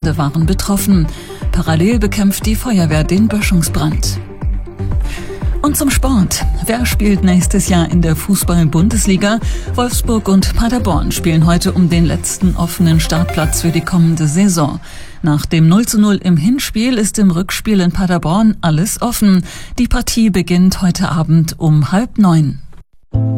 waren betroffen. Parallel bekämpft die Feuerwehr den Böschungsbrand. Und zum Sport. Wer spielt nächstes Jahr in der Fußball-Bundesliga? Wolfsburg und Paderborn spielen heute um den letzten offenen Startplatz für die kommende Saison. Nach dem 0:0 im Hinspiel ist im Rückspiel in Paderborn alles offen. Die Partie beginnt heute Abend um 20:30.